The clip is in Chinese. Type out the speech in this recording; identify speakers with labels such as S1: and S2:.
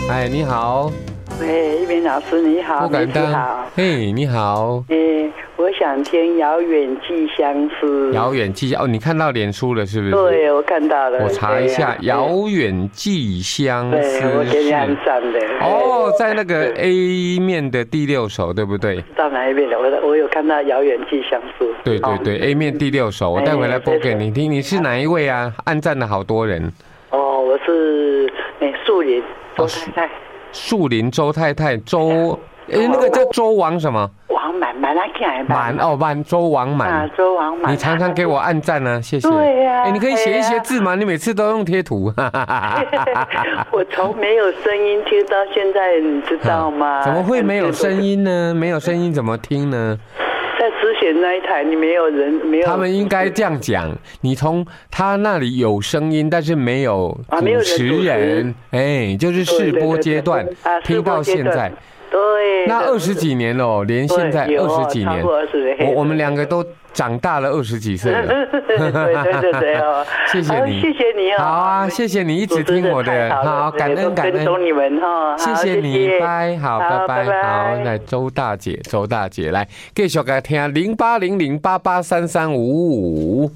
S1: 哎，你好。
S2: 一鸣老师你好，
S1: 不敢当。
S2: 好。
S1: 嘿，你好。
S2: 我想听《遥远寄相思》。
S1: 遥远寄哦，你看到脸书了是不是？
S2: 对，我看到了。
S1: 我查一下，《遥远寄相思》。
S2: 对，我给你按赞的。
S1: 哦，在那个 A 面的第6首，对不对？
S2: 到哪一面的？我有看到《遥远寄相思》。
S1: 对对对 ，A 面第6首，我带回来播给你听。你是哪一位啊？按赞了好多人。
S2: 哦，我是树林周太太。
S1: 树林周太太周，那个叫周王什么？
S2: 王满
S1: 满周王满。
S2: 周王满。
S1: 你常常给我按赞呢，谢谢。
S2: 对呀。
S1: 你可以写一些字吗？你每次都用贴图。
S2: 我从没有声音听到现在，你知道吗？
S1: 怎么会没有声音呢？没有声音怎么听呢？
S2: 在之前那一台，你没有人，没有。
S1: 他们应该这样讲：你从他那里有声音，但是没有主持人，就是试播阶段，听到现在。
S2: 对。
S1: 那20几年了，连现在20几年，我们2个都长大了20几岁了。
S2: 对哦。
S1: 谢谢你，
S2: 谢谢你哦。
S1: 好啊，谢谢你一直听我的，好，感恩。
S2: 跟踪你们哈，
S1: 谢谢你，拜，好，拜拜，好，来周大姐来继续给听0800883355。